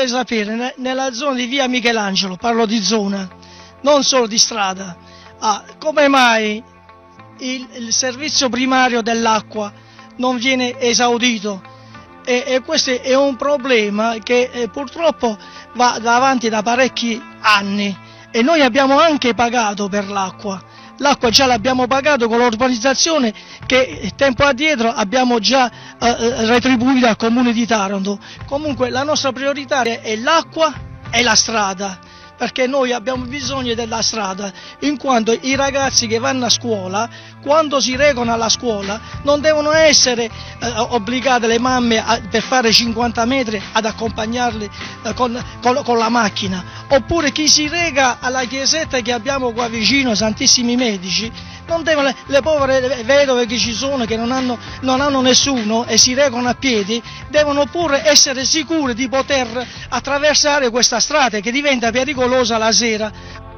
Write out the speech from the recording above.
vorrei sapere, nella zona di via Michelangelo, parlo di zona, non solo di strada, come mai il servizio primario dell'acqua non viene esaudito? E questo è un problema che purtroppo va avanti da parecchi anni e noi abbiamo anche pagato per l'acqua. L'acqua già l'abbiamo pagato con l'urbanizzazione che tempo addietro abbiamo già retribuito al Comune di Taranto. Comunque la nostra priorità è l'acqua e la strada, perché noi abbiamo bisogno della strada, in quanto i ragazzi che vanno a scuola, quando si recano alla scuola, non devono essere obbligate le mamme per fare 50 metri ad accompagnarli con la macchina, oppure chi si reca alla chiesetta che abbiamo qua vicino, Santissimi Medici, non devono, le povere vedove che ci sono, che non hanno nessuno e si recano a piedi, devono pure essere sicure di poter attraversare questa strada che diventa pericolosa la sera.